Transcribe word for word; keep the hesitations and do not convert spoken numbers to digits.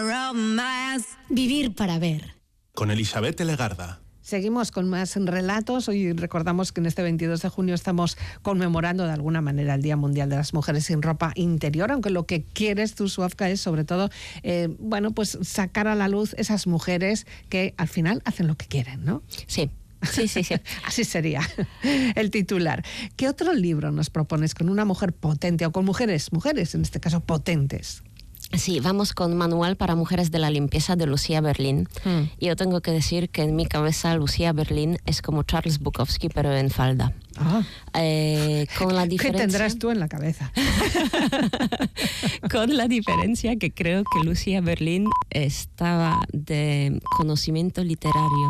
Vivir para ver. Con Elizabeth Legarda. Seguimos con más relatos. Hoy recordamos que en este veintidós de junio estamos conmemorando de alguna manera el Día Mundial de las Mujeres sin Ropa Interior, aunque lo que quieres tú, Suafka, es sobre todo, eh, bueno, pues sacar a la luz esas mujeres que al final hacen lo que quieren, ¿no? Sí. Sí, sí, sí. Así sería el titular. ¿Qué otro libro nos propones con una mujer potente o con mujeres, mujeres en este caso potentes? Sí, vamos con Manual para Mujeres de la Limpieza de Lucía Berlín. Mm. Y yo tengo que decir que en mi cabeza Lucía Berlín es como Charles Bukowski, pero en falda. Ah. Eh, con la diferencia... ¿Qué tendrás tú en la cabeza? Con la diferencia que creo que Lucía Berlín estaba de conocimiento literario